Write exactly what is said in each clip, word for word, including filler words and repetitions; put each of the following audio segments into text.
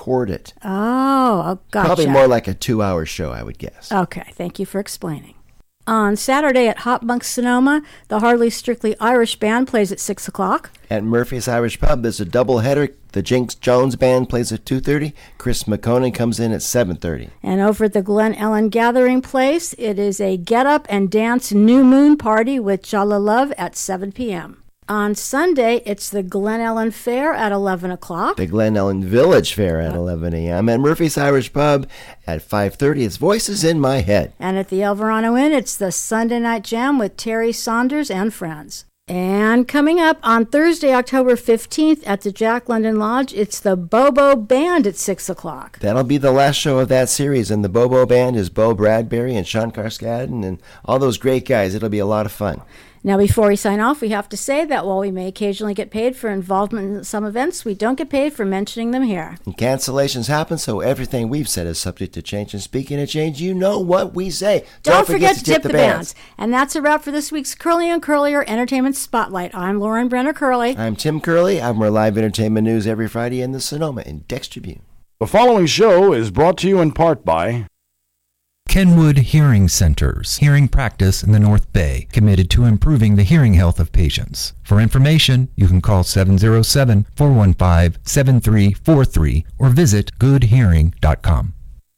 record it. Oh, oh gotcha. Probably more like a two-hour show, I would guess. Okay, thank you for explaining. On Saturday at Hop Monk Sonoma, the Hardly Strictly Irish Band plays at six o'clock. At Murphy's Irish Pub, there's a doubleheader. The Jinx Jones Band plays at two thirty. Chris McConan comes in at seven thirty. And over at the Glen Ellen Gathering Place, it is a Get Up and Dance New Moon Party with Jala Love at seven p.m. On Sunday, it's the Glen Ellen Fair at eleven o'clock. The Glen Ellen Village Fair at eleven a.m. At Murphy's Irish Pub at five thirty, it's Voices in My Head. And at the El Verano Inn, it's the Sunday Night Jam with Terry Saunders and friends. And coming up on Thursday, October fifteenth at the Jack London Lodge, it's the Bobo Band at six o'clock. That'll be the last show of that series, and the Bobo Band is Bo Bradbury and Sean Carskadden and all those great guys. It'll be a lot of fun. Now, before we sign off, we have to say that while we may occasionally get paid for involvement in some events, we don't get paid for mentioning them here. And cancellations happen, so everything we've said is subject to change. And speaking of change, you know what we say. Don't, don't forget, forget to tip, tip the, the bands. bands. And that's a wrap for this week's Curly and Curlier Entertainment Spotlight. I'm Lauren Brenner Curley. I'm Tim Curley. I'm more live entertainment news every Friday in the Sonoma Index Tribune. The following show is brought to you in part by Kenwood Hearing Centers, hearing practice in the North Bay, committed to improving the hearing health of patients. For information, you can call seven oh seven, four one five, seven three four three or visit good hearing dot com.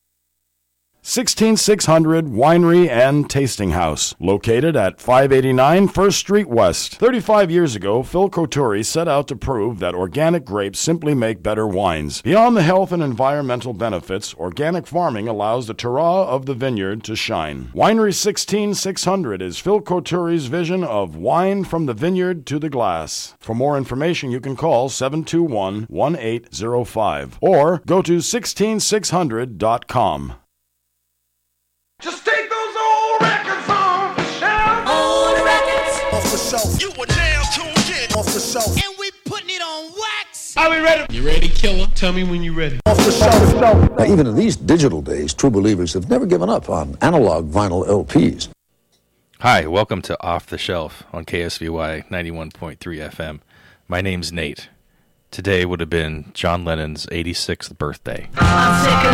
sixteen six hundred Winery and Tasting House, located at five eighty-nine First Street West. thirty-five years ago, Phil Coturri set out to prove that organic grapes simply make better wines. Beyond the health and environmental benefits, organic farming allows the terroir of the vineyard to shine. Winery sixteen six hundred is Phil Coturri's vision of wine from the vineyard to the glass. For more information, you can call seven two one, one eight zero five or go to sixteen six hundred dot com. Just take those old records off the shelf. Old records off the shelf. You were now tuned in off the shelf. And we putting it on wax. Are we ready? You ready, killer? Tell me when you're ready. Off the shelf. Now, even in these digital days, true believers have never given up on analog vinyl L Ps. Hi, welcome to Off the Shelf on K S V Y ninety-one point three F M. My name's Nate. Today would have been John Lennon's eighty-sixth birthday. I'm sick of